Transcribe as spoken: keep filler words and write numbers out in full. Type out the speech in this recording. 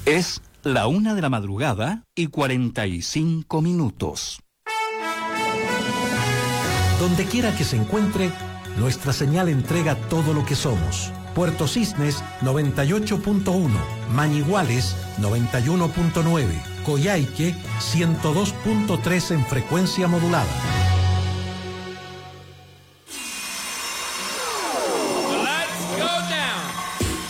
Es la una de la madrugada y cuarenta y cinco minutos. Donde quiera que se encuentre, nuestra señal entrega todo lo que somos. Puerto Cisnes noventa y ocho punto uno, Mañiguales noventa y uno punto nueve, Coyhaique ciento dos punto tres en frecuencia modulada.